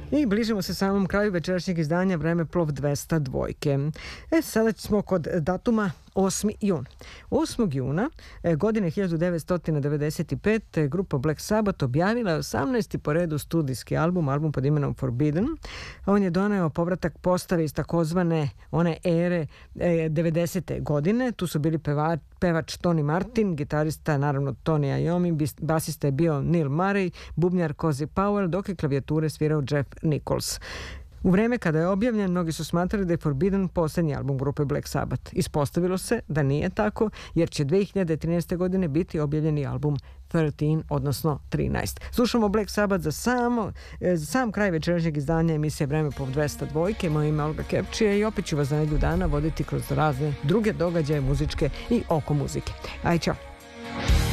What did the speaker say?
I bližimo se samom kraju večerašnjeg izdanja Vremeplov 202. Sada smo kod datuma 8. jun. 8. juna godine 1995. grupa Black Sabbath objavila 18. po redu studijski album pod imenom Forbidden. On je doneo povratak postave iz takozvane one ere 90. godine. Tu su bili pevač Tony Martin, gitarista naravno Tony Iommi, basista je bio Neil Murray, bubnjar Cozy Powell, dok je klavijature svirao Jeff Nichols. U vreme kada je objavljen, mnogi su smatrali da je Forbidden posljednji album grupe Black Sabbath. Ispostavilo se da nije tako, jer će 2013. godine biti objavljeni album 13, odnosno 13. Slušamo Black Sabbath za sam kraj večerašnjeg izdanja emisije Vremeplov 202. Moje ime Olga Kepčija i opet ću vas za nedelju dana voditi kroz razne druge događaje muzičke i oko muzike. Aj, čao!